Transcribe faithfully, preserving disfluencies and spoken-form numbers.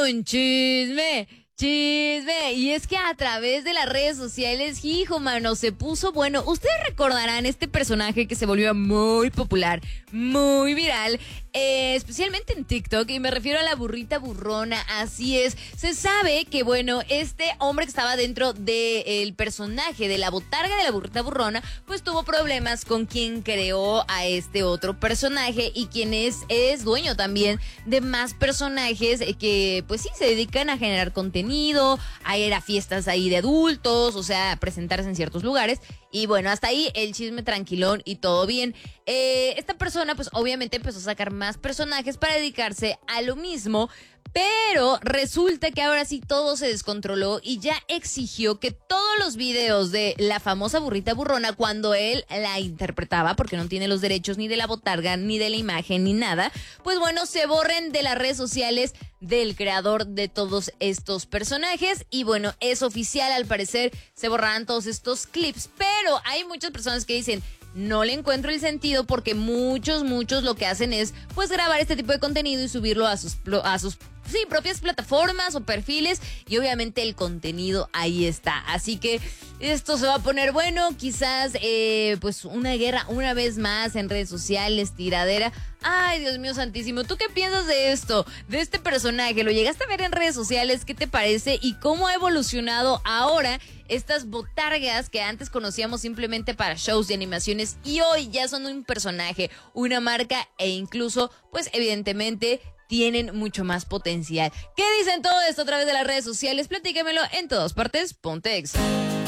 un chisme. Chisme, y es que a través de las redes sociales, hijo, mano, se puso bueno. Ustedes recordarán este personaje que se volvió muy popular, muy viral, eh, especialmente en TikTok, y me refiero a la burrita burrona. Así es, se sabe que, bueno, este hombre que estaba dentro del personaje de la botarga de la burrita burrona, pues tuvo problemas con quien creó a este otro personaje y quien es, es dueño también de más personajes que, pues sí, se dedican a generar contenido, a ir a fiestas ahí de adultos, o sea, presentarse en ciertos lugares. Y bueno, hasta ahí el chisme tranquilón y todo bien. Eh, esta persona pues obviamente empezó a sacar más personajes para dedicarse a lo mismo, pero resulta que ahora sí todo se descontroló y ya exigió que todos los videos de la famosa burrita burrona, cuando él la interpretaba, porque no tiene los derechos ni de la botarga, ni de la imagen, ni nada, pues bueno, se borren de las redes sociales del creador de todos estos personajes. Y bueno, es oficial, al parecer se borrarán todos estos clips, pero hay muchas personas que dicen: no le encuentro el sentido, porque muchos, muchos lo que hacen es pues grabar este tipo de contenido y subirlo a sus, a sus sí, propias plataformas o perfiles, y obviamente el contenido ahí está. Así que esto se va a poner bueno, quizás eh, pues una guerra una vez más en redes sociales, tiradera. Ay, Dios mío santísimo, ¿tú qué piensas de esto? De este personaje, ¿lo llegaste a ver en redes sociales? ¿Qué te parece? ¿Y cómo ha evolucionado ahora estas botargas que antes conocíamos simplemente para shows de animaciones y hoy ya son un personaje, una marca, e incluso, pues evidentemente tienen mucho más potencial? ¿Qué dicen todo esto a través de las redes sociales? Platícamelo en todas partes. Ponte Exa.